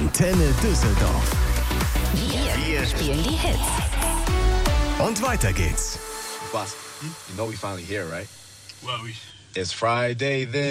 Antenne Düsseldorf. Wir spielen die Hits. Und weiter geht's. Boss, you know we finally here, right? Well, It's Friday then.